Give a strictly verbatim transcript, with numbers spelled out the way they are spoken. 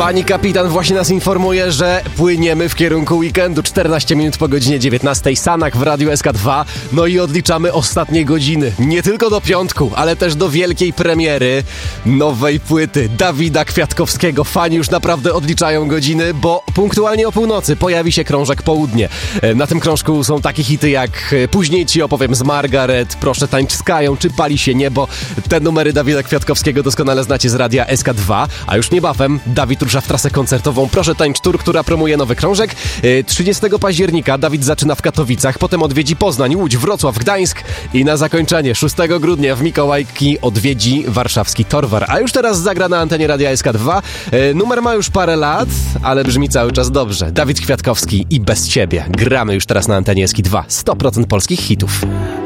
Pani kapitan właśnie nas informuje, że płyniemy w kierunku weekendu. czternaście minut po godzinie dziewiętnastej. Sanak w Radiu S K dwa. No i odliczamy ostatnie godziny. Nie tylko do piątku, ale też do wielkiej premiery nowej płyty Dawida Kwiatkowskiego. Fani już naprawdę odliczają godziny, bo punktualnie o północy pojawi się krążek Południe. Na tym krążku są takie hity jak Później ci opowiem z Margaret, Proszę tańcz z Kają, czy Pali się niebo. Te numery Dawida Kwiatkowskiego doskonale znacie z Radia S K dwa, a już niebawem Dawid rusza w trasę koncertową Proszę tańcz Tour, która promuje nowy krążek. trzydziestego października Dawid zaczyna w Katowicach, potem odwiedzi Poznań, Łódź, Wrocław, Gdańsk i na zakończenie szóstego grudnia w Mikołajki odwiedzi warszawski Torwar. A już teraz zagra na antenie Radia S K dwa. Numer ma już parę lat, ale brzmi cały czas dobrze. Dawid Kwiatkowski i Bez ciebie. Gramy już teraz na antenie S K dwa. sto procent polskich hitów.